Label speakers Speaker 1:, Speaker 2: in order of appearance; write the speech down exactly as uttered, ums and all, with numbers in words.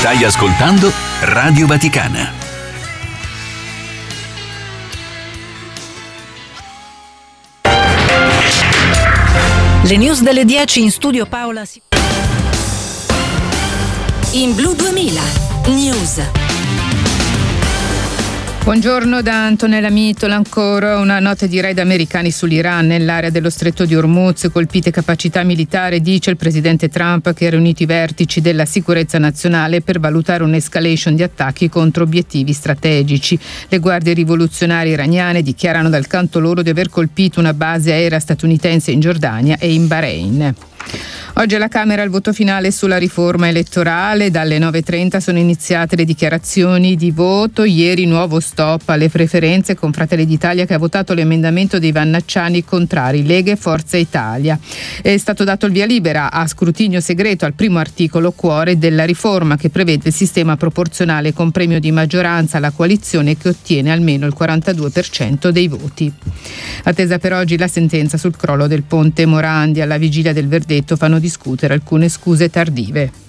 Speaker 1: Stai ascoltando Radio Vaticana.
Speaker 2: Le news delle dieci, in studio Paola.
Speaker 3: In Blu duemila News.
Speaker 4: Buongiorno da Antonella Mitola. Ancora una nota di raid americani sull'Iran nell'area dello stretto di Hormuz, colpite capacità militare, dice il presidente Trump, che ha riunito i vertici della sicurezza nazionale per valutare un'escalation di attacchi contro obiettivi strategici. Le guardie rivoluzionarie iraniane dichiarano dal canto loro di aver colpito una base aerea statunitense in Giordania e in Bahrain. Oggi alla Camera il voto finale sulla riforma elettorale. Dalle nove e trenta sono iniziate le dichiarazioni di voto. Ieri nuovo stop alle preferenze con Fratelli d'Italia, che ha votato l'emendamento dei Vannacciani, contrari Lega e Forza Italia. È stato dato il via libera a scrutinio segreto al primo articolo cuore della riforma, che prevede il sistema proporzionale con premio di maggioranza alla coalizione che ottiene almeno il quarantadue per cento dei voti. Attesa per oggi la sentenza sul crollo del ponte Morandi. Alla vigilia del verdetto fanno discutere alcune scuse tardive.